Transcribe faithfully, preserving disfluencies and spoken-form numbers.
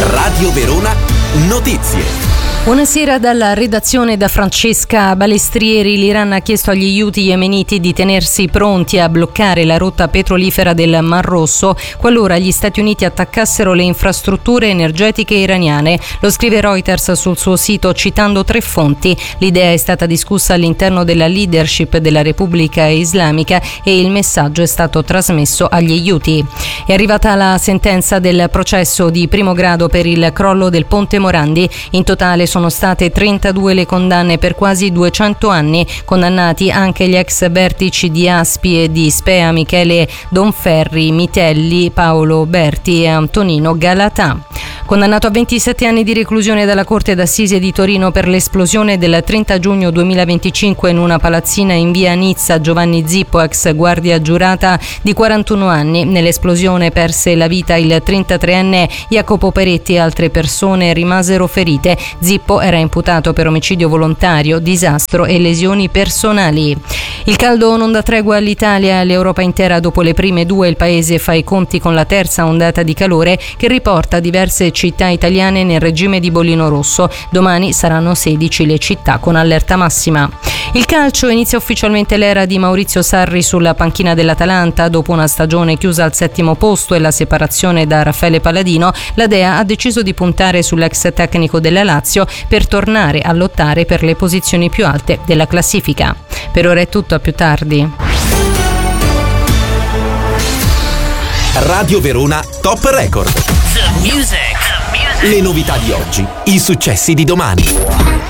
Radio Verona Notizie. Buonasera dalla redazione da Francesca Balestrieri. L'Iran ha chiesto agli Houthi yemeniti di tenersi pronti a bloccare la rotta petrolifera del Mar Rosso qualora gli Stati Uniti attaccassero le infrastrutture energetiche iraniane. Lo scrive Reuters sul suo sito citando tre fonti. L'idea è stata discussa all'interno della leadership della Repubblica Islamica e il messaggio è stato trasmesso agli Houthi. È arrivata la sentenza del processo di primo grado per il crollo del Ponte Morandi. In totale sono state trentadue le condanne per quasi duecento anni, condannati anche gli ex vertici di Aspi e di Spea, Michele Donferri, Mitelli, Paolo Berti e Antonino Galatà. Condannato a ventisette anni di reclusione dalla Corte d'Assise di Torino per l'esplosione del trenta giugno duemilaventicinque in una palazzina in via Nizza, Giovanni Zippo, ex guardia giurata di quarantuno anni. Nell'esplosione perse la vita il trentatreenne Jacopo Peretti e altre persone rimasero ferite. Zippo era imputato per omicidio volontario, disastro e lesioni personali. Il caldo non dà tregua all'Italia e all'Europa intera. Dopo le prime due, il paese fa i conti con la terza ondata di calore che riporta diverse città italiane nel regime di bollino rosso. Domani saranno sedici le città con allerta massima. Il calcio inizia ufficialmente l'era di Maurizio Sarri sulla panchina dell'Atalanta. Dopo una stagione chiusa al settimo posto e la separazione da Raffaele Palladino, la Dea ha deciso di puntare sull'ex tecnico della Lazio per tornare a lottare per le posizioni più alte della classifica. Per ora è tutto, a più tardi. Radio Verona Top Record. The music. Le novità di oggi, i successi di domani.